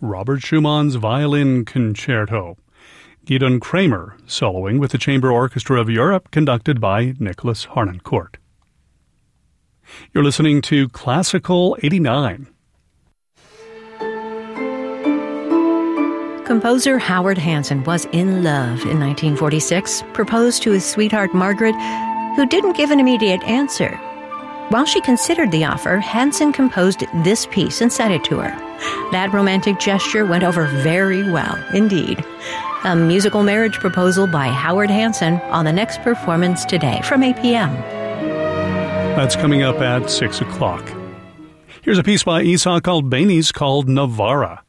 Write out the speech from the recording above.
Robert Schumann's Violin Concerto. Gidon Kramer soloing with the Chamber Orchestra of Europe, conducted by Nicholas Harnoncourt. You're listening to Classical 89. Composer Howard Hanson was in love in 1946, proposed to his sweetheart Margaret, who didn't give an immediate answer. While she considered the offer, Hanson composed this piece and sent it to her. That romantic gesture went over very well indeed. A musical marriage proposal by Howard Hanson on the next performance today from 8 p.m. That's coming up at 6 o'clock. Here's a piece by Isaac Albéniz called Navarra.